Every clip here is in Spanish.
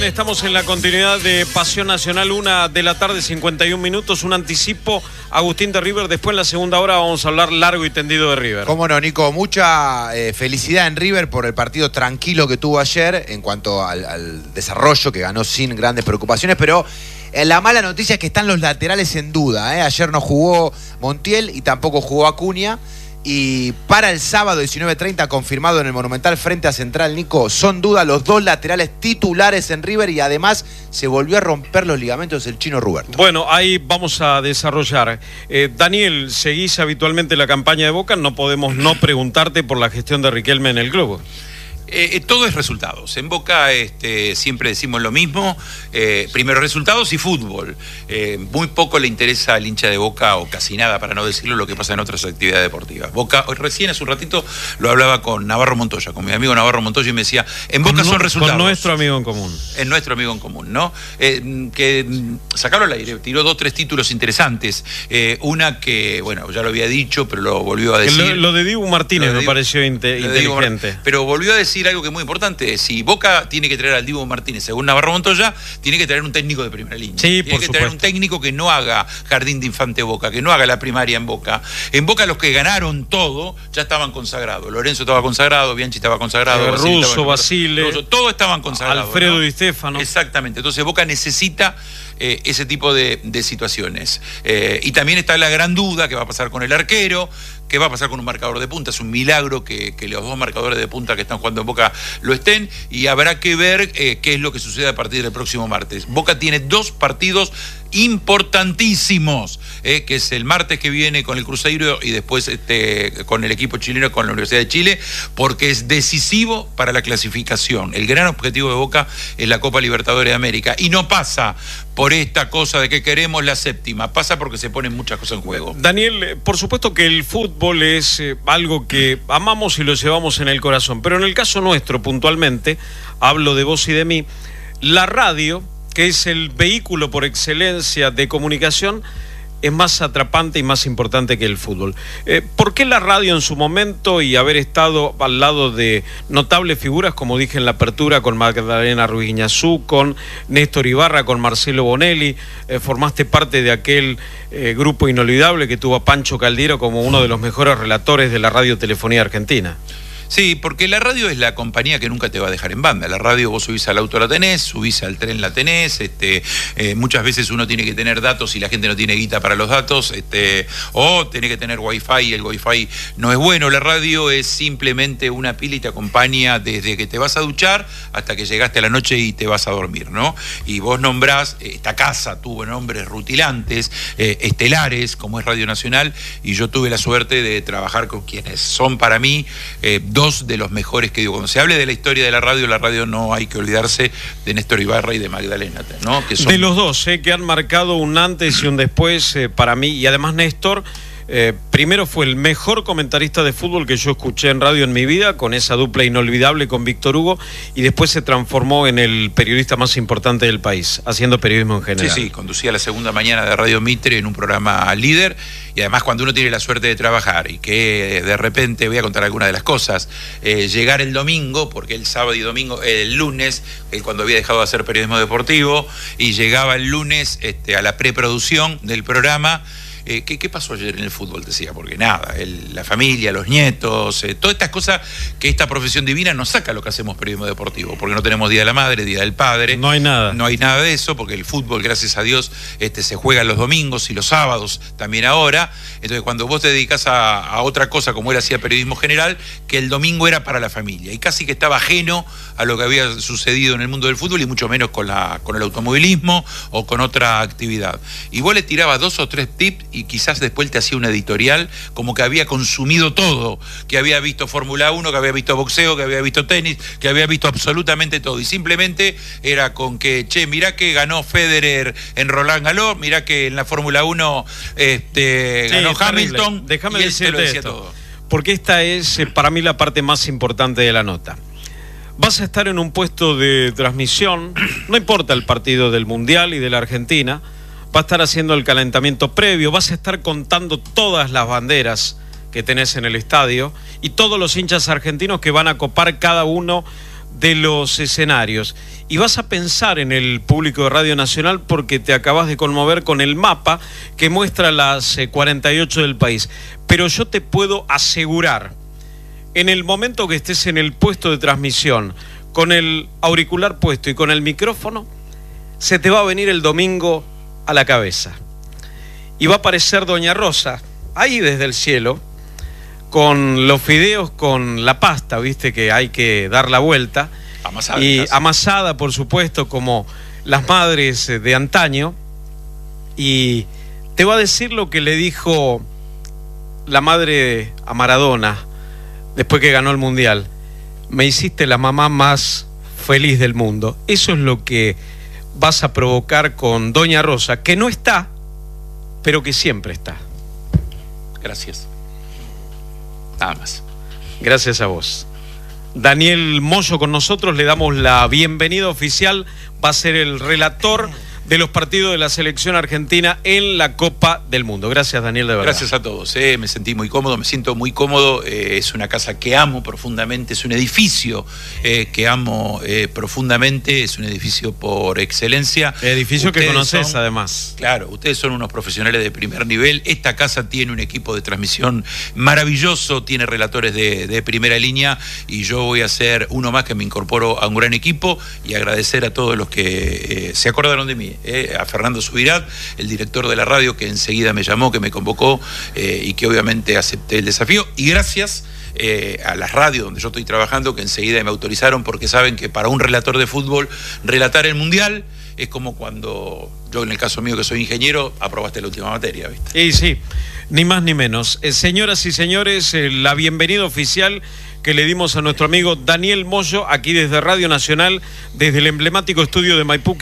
estamos en la continuidad de Pasión Nacional, 1:51 p.m, un anticipo, Agustín, de River. Después en la segunda hora vamos a hablar largo y tendido de River. Cómo no, Nico, mucha felicidad en River por el partido tranquilo que tuvo ayer en cuanto al desarrollo, que ganó sin grandes preocupaciones, pero la mala noticia es que están los laterales en duda, ¿eh? Ayer no jugó Montiel y tampoco jugó Acuña. Y para el sábado 19:30, confirmado en el Monumental frente a Central, Nico, son duda los dos laterales titulares en River, y además se volvió a romper los ligamentos del Chino Ruberto. Bueno, ahí vamos a desarrollar. Daniel, ¿seguís habitualmente la campaña de Boca? No podemos no preguntarte por la gestión de Riquelme en el club. Todo es resultados. En Boca siempre decimos lo mismo. Primero resultados y fútbol. Muy poco le interesa al hincha de Boca, o casi nada, para no decirlo, lo que pasa en otras actividades deportivas. Boca, recién hace un ratito lo hablaba con Navarro Montoya, con mi amigo Navarro Montoya, y me decía, en Boca son resultados. Con nuestro amigo en común. En nuestro amigo en común, ¿no? Que sacarlo al aire, tiró 2 o 3 títulos interesantes. Una que, bueno, ya lo había dicho, pero lo volvió a decir. Lo de Dibu Martínez me pareció inteligente. Pero volvió a decir algo que es muy importante. Si Boca tiene que traer al Dibu Martínez, según Navarro Montoya, tiene que traer un técnico de primera línea. Sí, tiene que traer un técnico que no haga jardín de infante Boca, que no haga la primaria en Boca. En Boca los que ganaron todo ya estaban consagrados. Lorenzo estaba consagrado, Bianchi estaba consagrado, Russo, Basile, todos estaban consagrados. Alfredo, ¿no? Di Stéfano. Exactamente. Entonces Boca necesita ese tipo de situaciones. Y también está la gran duda: ¿qué va a pasar con el arquero? ¿Qué va a pasar con un marcador de punta? Es un milagro que los 2 marcadores de punta que están jugando en Boca lo estén, y habrá que ver qué es lo que sucede a partir del próximo martes. Boca tiene 2 partidos importantísimos, que es el martes que viene con el Cruzeiro y después con el equipo chileno, con la Universidad de Chile, porque es decisivo para la clasificación. El gran objetivo de Boca es la Copa Libertadores de América, y no pasa por esta cosa de que queremos la 7ª, pasa porque se ponen muchas cosas en juego. Daniel, por supuesto que el fútbol es algo que amamos y lo llevamos en el corazón, pero en el caso nuestro puntualmente, hablo de vos y de mí, la radio, que es el vehículo por excelencia de comunicación, es más atrapante y más importante que el fútbol. ¿Por qué la radio en su momento, y haber estado al lado de notables figuras, como dije en la apertura, con Magdalena Ruiz Guiñazú, con Néstor Ibarra, con Marcelo Bonelli, formaste parte de aquel grupo inolvidable que tuvo a Pancho Caldiero como uno de los mejores relatores de la radiotelefonía argentina? Sí, porque la radio es la compañía que nunca te va a dejar en banda. La radio, vos subís al auto la tenés, subís al tren la tenés, muchas veces uno tiene que tener datos y la gente no tiene guita para los datos, o tiene que tener wifi y el wifi no es bueno. La radio es simplemente una pila y te acompaña desde que te vas a duchar hasta que llegaste a la noche y te vas a dormir, ¿no? Y vos nombrás, esta casa tuvo nombres rutilantes, estelares, como es Radio Nacional, y yo tuve la suerte de trabajar con quienes son para mí 2 de los mejores que digo. Cuando se hable de la historia de la radio no hay que olvidarse de Néstor Ibarra y de Magdalena, ¿no? Que son... De los 2, que han marcado un antes y un después para mí, y además Néstor, primero fue el mejor comentarista de fútbol que yo escuché en radio en mi vida, con esa dupla inolvidable con Víctor Hugo, y después se transformó en el periodista más importante del país, haciendo periodismo en general. Sí, conducía la segunda mañana de Radio Mitre en un programa líder, y además cuando uno tiene la suerte de trabajar y que de repente, voy a contar algunas de las cosas, llegar el domingo, porque el sábado y domingo, el lunes, cuando había dejado de hacer periodismo deportivo, y llegaba el lunes a la preproducción del programa. ¿Qué pasó ayer en el fútbol? Decía, porque nada, la familia, los nietos, todas estas cosas que esta profesión divina nos saca lo que hacemos periodismo deportivo, porque no tenemos Día de la Madre, Día del Padre. No hay nada. No hay nada de eso, porque el fútbol, gracias a Dios, se juega los domingos y los sábados también ahora. Entonces, cuando vos te dedicas a otra cosa, como él hacía periodismo general, que el domingo era para la familia, y casi que estaba ajeno a lo que había sucedido en el mundo del fútbol, y mucho menos con el automovilismo o con otra actividad. Y vos le tirabas 2 o 3 tips, y quizás después te hacía una editorial como que había consumido todo, que había visto Fórmula 1, que había visto boxeo, que había visto tenis, que había visto absolutamente todo, y simplemente era con que, mirá que ganó Federer en Roland Garros, mirá que en la Fórmula 1 ganó Hamilton. Déjame decirte esto, porque esta es para mí la parte más importante de la nota. Vas a estar en un puesto de transmisión, no importa el partido del Mundial y de la Argentina, va a estar haciendo el calentamiento previo, vas a estar contando todas las banderas que tenés en el estadio y todos los hinchas argentinos que van a copar cada uno de los escenarios. Y vas a pensar en el público de Radio Nacional porque te acabas de conmover con el mapa que muestra las 48 del país. Pero yo te puedo asegurar, en el momento que estés en el puesto de transmisión, con el auricular puesto y con el micrófono, se te va a venir el domingo a la cabeza. Y va a aparecer Doña Rosa, ahí desde el cielo, con los fideos, con la pasta, viste que hay que dar la vuelta. Amasada. Y amasada, por supuesto, como las madres de antaño. Y te va a decir lo que le dijo la madre a Maradona después que ganó el Mundial. Me hiciste la mamá más feliz del mundo. Eso es lo que vas a provocar con Doña Rosa, que no está, pero que siempre está. Gracias. Nada más. Gracias a vos. Daniel Moyo con nosotros, le damos la bienvenida oficial, va a ser el relator de los partidos de la selección argentina en la Copa del Mundo. Gracias, Daniel, de verdad. Gracias a todos, me sentí muy cómodo, me siento muy cómodo, es una casa que amo profundamente, es un edificio que amo profundamente, es un edificio por excelencia. Edificio que conoces además. Claro, ustedes son unos profesionales de primer nivel, esta casa tiene un equipo de transmisión maravilloso, tiene relatores de primera línea y yo voy a ser uno más que me incorporo a un gran equipo y agradecer a todos los que se acordaron de mí. A Fernando Subirat, el director de la radio, que enseguida me llamó, que me convocó y que obviamente acepté el desafío. Y gracias a las radios donde yo estoy trabajando, que enseguida me autorizaron, porque saben que para un relator de fútbol, relatar el Mundial es como cuando yo, en el caso mío que soy ingeniero, aprobaste la última materia, ¿viste? Y sí, ni más ni menos. Señoras y señores, la bienvenida oficial que le dimos a nuestro amigo Daniel Moyo, aquí desde Radio Nacional, desde el emblemático estudio de Maipú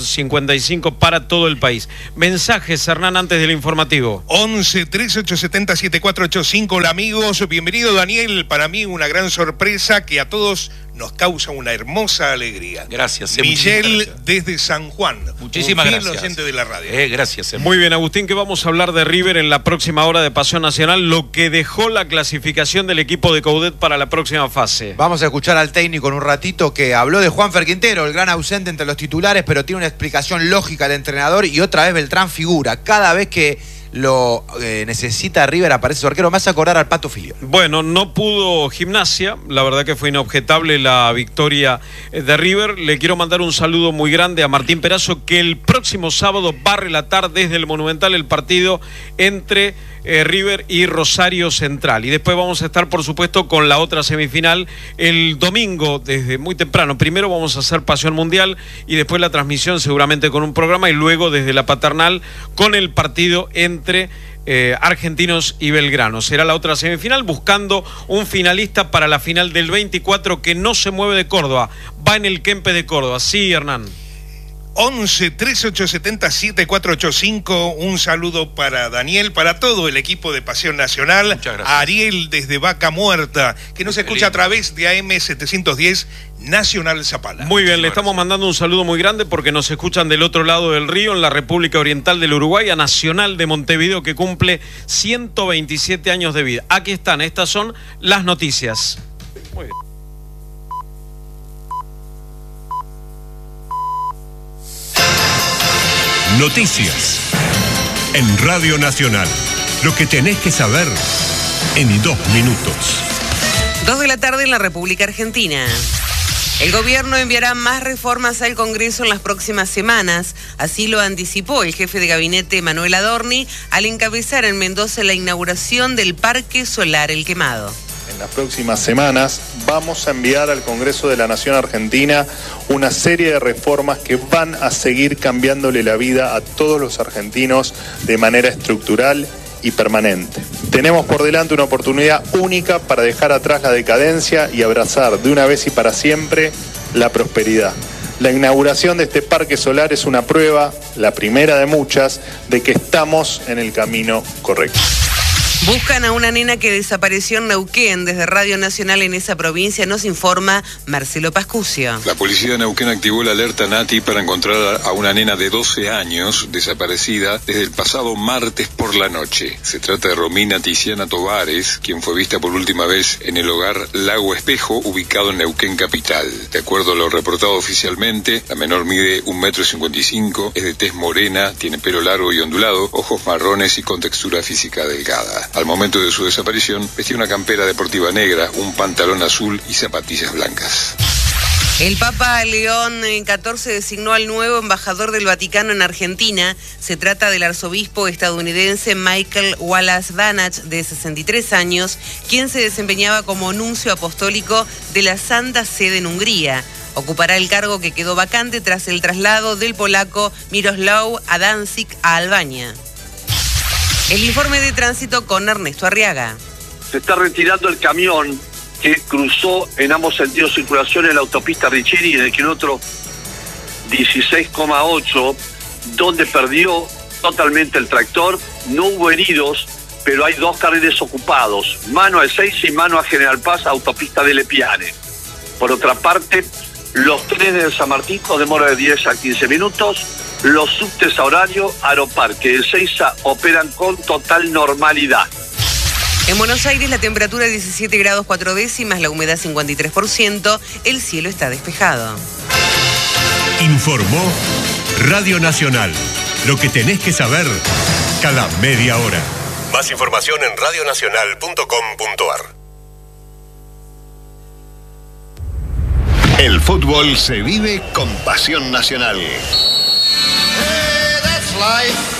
555 para todo el país. Mensajes, Hernán, antes del informativo. 11 3870 7485. Hola amigos, bienvenido Daniel. Para mí una gran sorpresa que a todos nos causa una hermosa alegría. Gracias. Miguel gracias. Desde San Juan. Muchísimas un fiel gracias. oyente de la radio. Gracias. Muy bien, Agustín, que vamos a hablar de River en la próxima hora de Pasión Nacional, lo que dejó la clasificación del equipo de Coudet para la próxima fase. Vamos a escuchar al técnico en un ratito, que habló de Juanfer Quintero, el gran ausente entre los titulares, pero tiene una explicación lógica el entrenador, y otra vez Beltrán figura. Cada vez que lo necesita River aparece su arquero. Me hace acordar al Pato Filiol. Bueno, no pudo Gimnasia, la verdad que fue inobjetable la victoria de River. Le quiero mandar un saludo muy grande a Martín Perazo, que el próximo sábado va a relatar desde el Monumental el partido entre River y Rosario Central. Y después vamos a estar, por supuesto, con la otra semifinal el domingo desde muy temprano. Primero vamos a hacer Pasión Mundial y después la transmisión seguramente con un programa, y luego desde la Paternal con el partido entre Argentinos y Belgrano. Será la otra semifinal, buscando un finalista para la final del 24 que no se mueve de Córdoba, va en el Kempes de Córdoba. Sí, Hernán. 11 3870 7485. Un saludo para Daniel, para todo el equipo de Pasión Nacional. Muchas gracias. A Ariel desde Vaca Muerta, que nos escucha a través de AM 710 Nacional Zapala. Muy bien, le estamos mandando un saludo muy grande porque nos escuchan del otro lado del río, en la República Oriental del Uruguay, a Nacional de Montevideo, que cumple 127 años de vida. Aquí están, estas son las noticias. Muy bien. Noticias en Radio Nacional. Lo que tenés que saber en 2 minutos. 2 de la tarde en la República Argentina. El gobierno enviará más reformas al Congreso en las próximas semanas. Así lo anticipó el jefe de gabinete Manuel Adorni al encabezar en Mendoza la inauguración del Parque Solar El Quemado. En las próximas semanas vamos a enviar al Congreso de la Nación Argentina una serie de reformas que van a seguir cambiándole la vida a todos los argentinos de manera estructural y permanente. Tenemos por delante una oportunidad única para dejar atrás la decadencia y abrazar de una vez y para siempre la prosperidad. La inauguración de este parque solar es una prueba, la primera de muchas, de que estamos en el camino correcto. Buscan a una nena que desapareció en Neuquén. Desde Radio Nacional en esa provincia nos informa Marcelo Pascucio. La policía de Neuquén activó la alerta Nati para encontrar a una nena de 12 años desaparecida desde el pasado martes por la noche. Se trata de Romina Tiziana Tovares, quien fue vista por última vez en el hogar Lago Espejo, ubicado en Neuquén capital. De acuerdo a lo reportado oficialmente, la menor mide 1,55 m, es de tez morena, tiene pelo largo y ondulado, ojos marrones y con textura física delgada. Al momento de su desaparición, vestía una campera deportiva negra, un pantalón azul y zapatillas blancas. El Papa León XIV designó al nuevo embajador del Vaticano en Argentina. Se trata del arzobispo estadounidense Michael Wallace Banach, de 63 años, quien se desempeñaba como nuncio apostólico de la Santa Sede en Hungría. Ocupará el cargo que quedó vacante tras el traslado del polaco Miroslav Adancic a Albania. El informe de tránsito con Ernesto Arriaga. Se está retirando el camión que cruzó en ambos sentidos de circulación en la autopista Richeri en el kilómetro 16,8, donde perdió totalmente el tractor. No hubo heridos, pero hay 2 carriles ocupados, mano al 6 y mano a General Paz, autopista de Lepiane. Por otra parte, los trenes de San Martín con demora de 10 a 15 minutos, los subtes a horario Aeroparque de Ezeiza operan con total normalidad. En Buenos Aires la temperatura 17 grados 4 décimas, la humedad 53%, el cielo está despejado. Informó Radio Nacional. Lo que tenés que saber cada media hora. Más información en radionacional.com.ar. El fútbol se vive con pasión nacional. Hey, that's life.